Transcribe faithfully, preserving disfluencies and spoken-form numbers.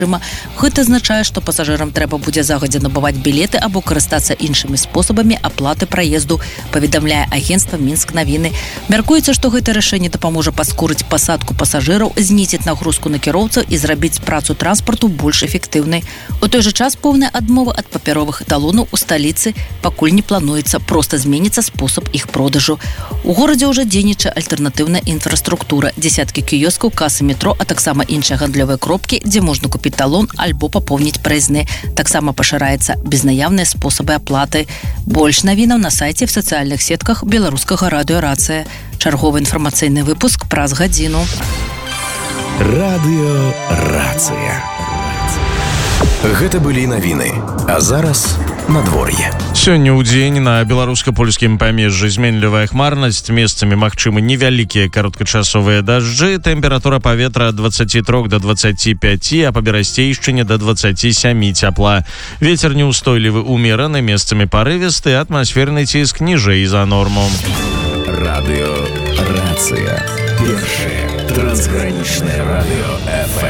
Гэта азначае, што пасажырам трэба будзе загадзя набываць білеты або карыстацца іншымі спосабамі аплаты праезду, паведамляе агенцтва Мінск навіны. Мяркуецца, што гэта рашэнне дапаможа паскорыць пасадку пасажыраў, знізіць нагрузку на кіроўцаў і зрабіць працу транспарту больш эфектыўнай. У той жа час поўная адмова ад папяровых талонаў у сталіцы пакуль не плануецца, проста зменіцца спосаб іх продажу. У горадзе ўжо дзейнічае альтэрнатыўная інфраструктура, дзесяткі кіёскаў, касы метро, а таксама іншыя гандлёвыя кропкі, дзе можна купіць талон альбо папоўніць праязны. Таксама пашыраецца безнаяўныя спосабы аплаты. Больш навінаў на сайце в сацыяльных сетках беларускага радыё «Рацыя». Чарговы інфармацыйны выпуск праз гадзіну. Радыё «Рацыя». Гэта былі навіны. А зараз надвор'е. Сёння ў дзень на беларуска-польскім памежжы зменлівая хмарнасць, месцамі магчымы невялікія кароткачасовыя дажджы, тэмпература паветра ад дваццаці трох да дваццаці пяці, а па берасцейшчыне да дваццаці сямі цяпла. Вецер неўстойлівы умераны, месцамі парывісты, атмасферны ціск ніжэй за норму. Радыё «Рацыя». Першае трансгранічнае радыё эф эм.